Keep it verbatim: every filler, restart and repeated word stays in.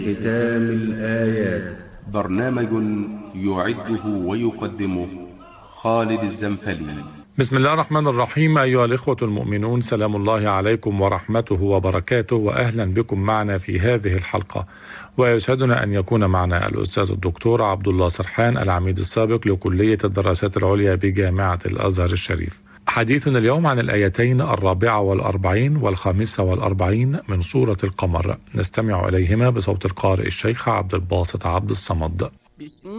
ختام الآيات. برنامج يعده ويقدمه خالد الزنفلي. بسم الله الرحمن الرحيم. أيها الإخوة المؤمنون، سلام الله عليكم ورحمته وبركاته، وأهلا بكم معنا في هذه الحلقة. ويسعدنا أن يكون معنا الأستاذ الدكتور عبد الله سرحان، العميد السابق لكلية الدراسات العليا بجامعة الأزهر الشريف. حديثنا اليوم عن الآيتين الرابعة والأربعين والخامسة والأربعين من سورة القمر، نستمع إليهما بصوت القارئ الشيخ عبد الباسط عبد الصمد. بسم